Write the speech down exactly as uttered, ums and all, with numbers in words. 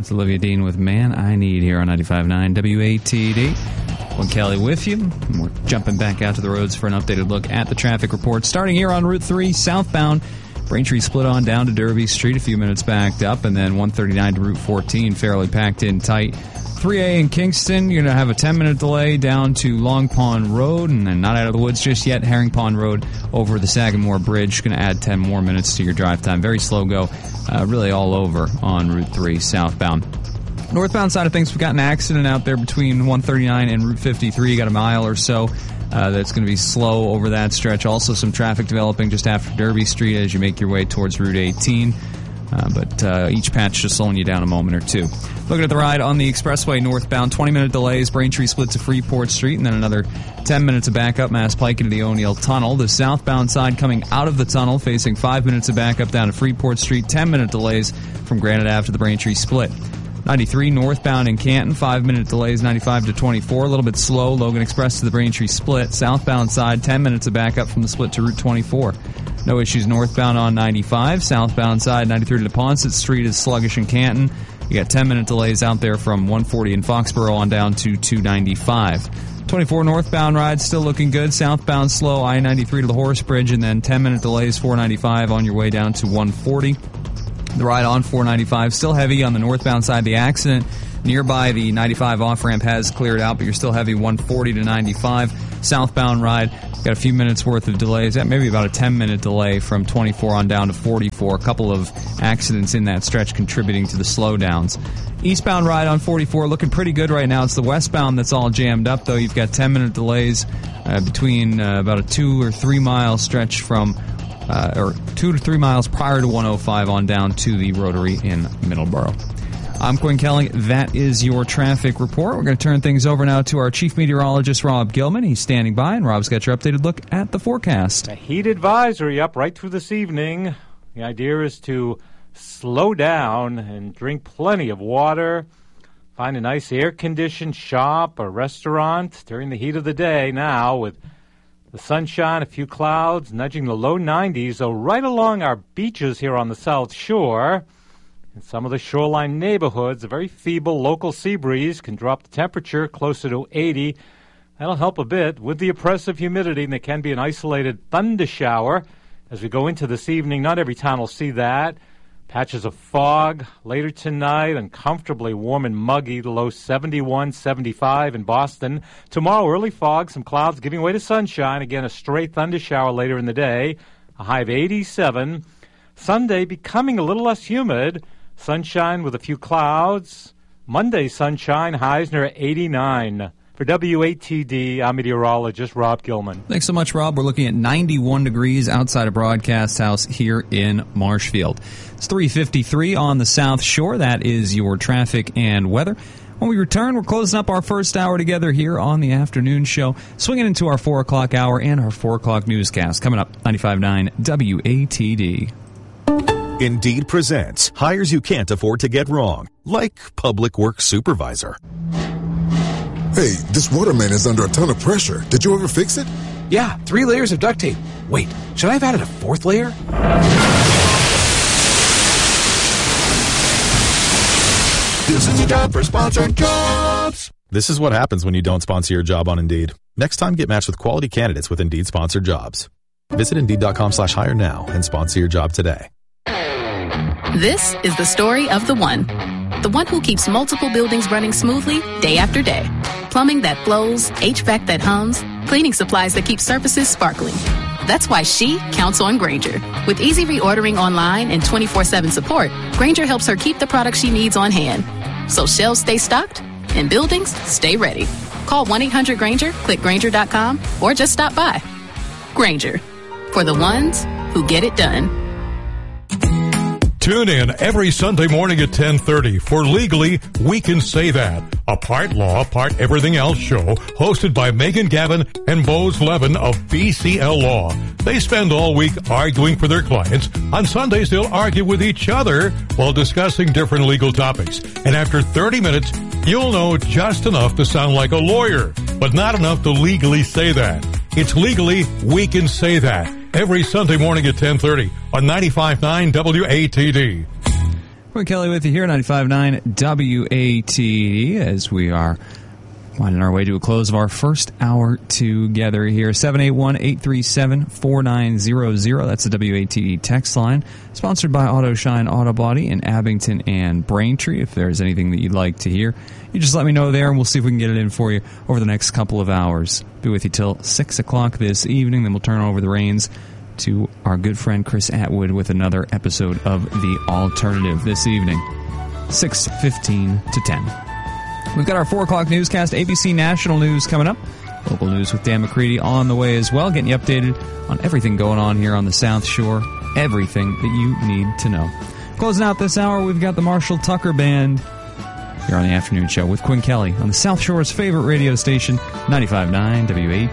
That's Olivia Dean with Man I Need here on ninety-five point nine W A T D. One Kelly with you. We're jumping back out to the roads for an updated look at the traffic report. Starting here on Route three, southbound, Braintree split on down to Derby Street, a few minutes backed up, and then one thirty-nine to Route fourteen, fairly packed in tight. three A in Kingston, you're going to have a ten-minute delay down to Long Pond Road, and then not out of the woods just yet. Herring Pond Road over the Sagamore Bridge, going to add ten more minutes to your drive time. Very slow go, uh, really all over on Route three southbound. Northbound side of things, we've got an accident out there between one thirty-nine and Route fifty-three. You got a mile or so. Uh, that's going to be slow over that stretch. Also some traffic developing just after Derby Street as you make your way towards Route eighteen. Uh, but uh, each patch just slowing you down a moment or two. Looking at the ride on the expressway northbound, twenty-minute delays. Braintree split to Freeport Street, and then another ten minutes of backup, Mass Pike into the O'Neill Tunnel. The southbound side coming out of the tunnel, facing five minutes of backup down to Freeport Street. ten-minute delays from Granite Ave to the Braintree split. ninety-three northbound in Canton, five-minute delays, ninety-five to twenty-four. A little bit slow, Logan Express to the Braintree split. Southbound side, ten minutes of backup from the split to Route twenty-four. No issues northbound on ninety-five. Southbound side, ninety-three to Neponset Street is sluggish in Canton. You got ten-minute delays out there from one forty in Foxborough on down to two ninety-five. twenty-four northbound ride still looking good. Southbound slow, I ninety-three to the Horace Bridge, and then ten-minute delays, four ninety-five on your way down to one forty. The ride on four ninety-five still heavy on the northbound side. The accident nearby the ninety-five off-ramp has cleared out, but you're still heavy one forty to ninety-five. Southbound ride, got a few minutes worth of delays, maybe about a ten-minute delay from twenty-four on down to forty-four. A couple of accidents in that stretch contributing to the slowdowns. Eastbound ride on forty-four looking pretty good right now. It's the westbound that's all jammed up, though. You've got ten-minute delays uh, between uh, about a two or three-mile stretch from Uh, or two to three miles prior to one oh five on down to the Rotary in Middleborough. I'm Quinn Kelly. That is your traffic report. We're going to turn things over now to our chief meteorologist, Rob Gilman. He's standing by, and Rob's got your updated look at the forecast. A heat advisory up right through this evening. The idea is to slow down and drink plenty of water. Find a nice air-conditioned shop or restaurant during the heat of the day now with the sunshine, a few clouds, nudging the low nineties, so right along our beaches here on the South Shore. In some of the shoreline neighborhoods, a very feeble local sea breeze can drop the temperature closer to eighty. That'll help a bit with the oppressive humidity, and there can be an isolated thunder shower as we go into this evening. Not every town will see that. Patches of fog later tonight, uncomfortably warm and muggy, the low seventy-one, seventy-five in Boston. Tomorrow, early fog, some clouds giving way to sunshine. Again, a stray thunder shower later in the day, a high of eighty-seven. Sunday becoming a little less humid, sunshine with a few clouds. Monday, sunshine, highs near eighty-nine. For W A T D, I'm meteorologist Rob Gilman. Thanks so much, Rob. We're looking at ninety-one degrees outside of Broadcast House here in Marshfield. It's three fifty-three on the South Shore. That is your traffic and weather. When we return, we're closing up our first hour together here on the afternoon show, swinging into our four o'clock hour and our four o'clock newscast. Coming up, ninety-five point nine W A T D. Indeed presents hires you can't afford to get wrong, like public works supervisor. Hey, this waterman is under a ton of pressure. Did you ever fix it? Yeah, three layers of duct tape. Wait, should I have added a fourth layer? This is a job for sponsored jobs. This is what happens when you don't sponsor your job on Indeed. Next time, get matched with quality candidates with Indeed sponsored jobs. Visit Indeed.com slash hire now and sponsor your job today. This is the story of the one. The one who keeps multiple buildings running smoothly day after day. Plumbing that flows, H V A C that hums, cleaning supplies that keep surfaces sparkling. That's why she counts on Grainger. With easy reordering online and twenty-four seven support, Grainger helps her keep the products she needs on hand. So shelves stay stocked and buildings stay ready. Call one eight hundred Grainger, click Grainger dot com, or just stop by. Grainger, for the ones who get it done. Tune in every Sunday morning at ten thirty for Legally We Can Say That, a part law, part everything else show hosted by Megan Gavin and Bose Levin of B C L Law. They spend all week arguing for their clients. On Sundays, they'll argue with each other while discussing different legal topics. And after thirty minutes, you'll know just enough to sound like a lawyer, but not enough to legally say that. It's Legally We Can Say That. Every Sunday morning at ten thirty on ninety-five point nine W A T D. Quinn Kelly with you here, ninety-five point nine W A T D, as we are winding our way to a close of our first hour together here. seven eight one, eight three seven, four nine zero zero. That's the W A T D text line. Sponsored by Auto Shine Auto Body in Abington and Braintree. If there's anything that you'd like to hear, you just let me know there, and we'll see if we can get it in for you over the next couple of hours. Be with you till six o'clock this evening, then we'll turn over the reins to our good friend Chris Atwood with another episode of The Alternative this evening, six fifteen to ten. We've got our four o'clock newscast, A B C National News coming up. Local news with Dan McCready on the way as well, getting you updated on everything going on here on the South Shore, everything that you need to know. Closing out this hour, we've got the Marshall Tucker Band here on the afternoon show with Quinn Kelly on the South Shore's favorite radio station, ninety-five point nine W A